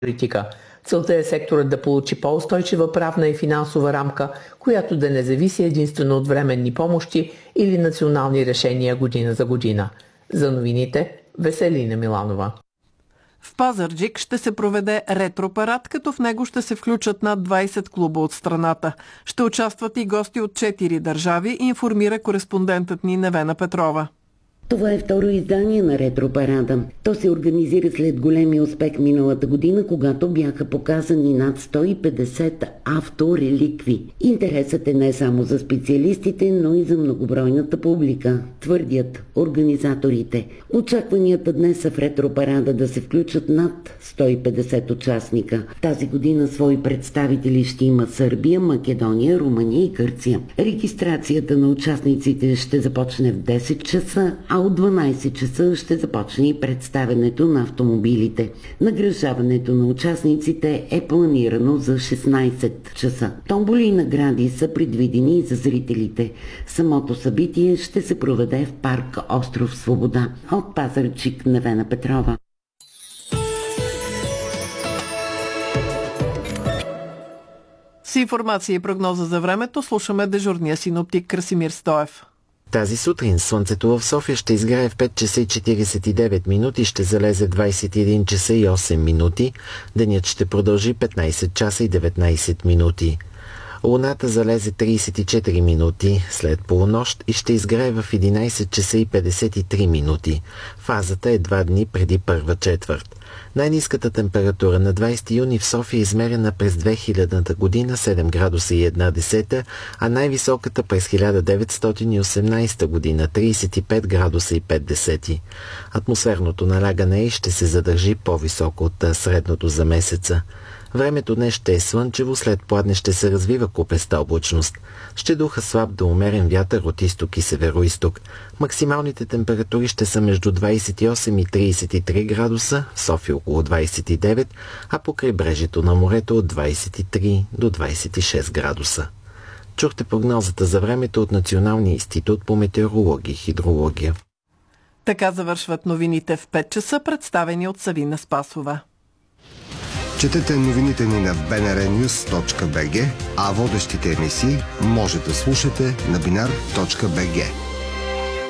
политика. Целта е секторът да получи по-устойчива правна и финансова рамка, която да не зависи единствено от временни помощи или национални решения година за година. За новините Веселина Миланова. В Пазарджик ще се проведе ретропарад, като в него ще се включат над 20 клуба от страната. Ще участват и гости от 4 държави, информира кореспондентът ни Невена Петрова. Това е второ издание на ретропарада. То се организира след големия успех миналата година, когато бяха показани над 150 автореликви. Интересът е не само за специалистите, но и за многобройната публика, твърдят организаторите. Очакванията днес са в ретропарада да се включат над 150 участника. Тази година свои представители ще има Сърбия, Македония, Румъния и Гърция. Регистрацията на участниците ще започне в 10 часа, а от 12 часа ще започне и представянето на автомобилите. Награждаването на участниците е планирано за 16 часа. Томболи и награди са предвидени и за зрителите. Самото събитие ще се проведе в парк Остров Свобода. От Пазарджик, Невена Петрова. С информация и прогноза за времето слушаме дежурния синоптик Красимир Стоев. Тази сутрин слънцето в София ще изгрее в 5 часа и 49 минути, ще залезе в 21 часа и 8 минути. Денят ще продължи 15 часа и 19 минути. Луната залезе 34 минути след полунощ и ще изгрее в 11 часа и 53 минути. Фазата е 2 дни преди първа четвърт. Най-ниската температура на 20 юни в София е измерена през 2000 година 7 градуса и 1 десета, а най-високата през 1918 година 35 градуса и 5 десети. Атмосферното налягане ще се задържи по-високо от средното за месеца. Времето днес ще е слънчево, след пладне ще се развива купеста облачност. Ще духа слаб до умерен вятър от изток и североизток. Максималните температури ще са между 28 и 33 градуса, в София около 29, а по крайбрежието на морето от 23 до 26 градуса. Чухте прогнозата за времето от Националния институт по метеорология и хидрология. Така завършват новините в 5 часа, представени от Савина Спасова. Четете новините ни на bnrnews.bg, а водещите емисии може да слушате на binar.bg.